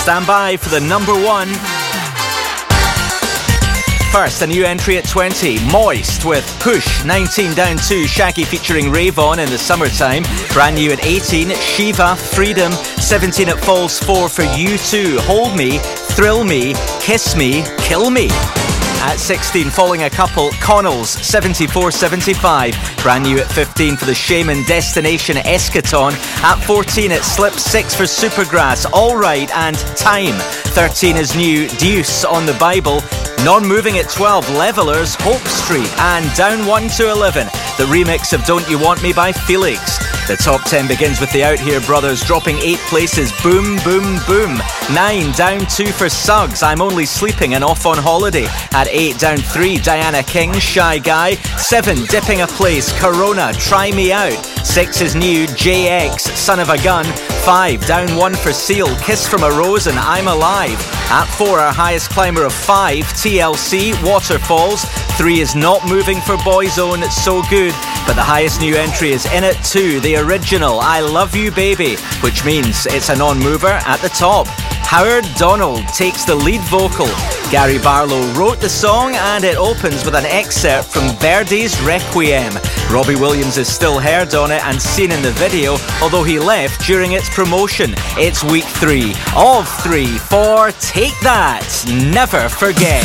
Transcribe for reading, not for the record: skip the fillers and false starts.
stand by for the number one. First, a new entry at 20, Moist with Push. 19 down 2, Shaggy featuring Rayvon in the summertime. Brand new at 18, Shiva, Freedom. 17 it falls 4 for U2, Hold Me, Thrill Me, Kiss Me, Kill Me. At 16, falling a couple, Connells, 74-75. Brand new at 15 for the Shaman, Destination Eschaton. At 14, it slips 6 for Supergrass, All Right and Time. 13 is new, Deuce on the Bible. Non-moving at 12, Levelers, Hope Street. And down 1 to 11, the remix of Don't You Want Me by Felix. The top 10 begins with the Out Here Brothers dropping 8 places, Boom Boom Boom. 9 down 2 for Suggs, I'm Only Sleeping and Off on Holiday. At 8 down 3, Diana King, Shy Guy. 7 dipping a place, Corona, Try Me Out. 6 is new, JX, Son of a Gun. 5 down 1 for Seal, Kiss from a Rose and I'm Alive. At 4, our highest climber of 5, TLC, Waterfalls. 3 is Not Moving for Boyzone, So Good. But the highest new entry is in at 2, the original I Love You Baby, which means it's a non-mover at the top. Howard Donald takes the lead vocal. Gary Barlow wrote the song and it opens with an excerpt from Verdi's Requiem. Robbie Williams is still heard on it and seen in the video, although he left during its promotion. It's week 3 of 3 for Take That, Never Forget.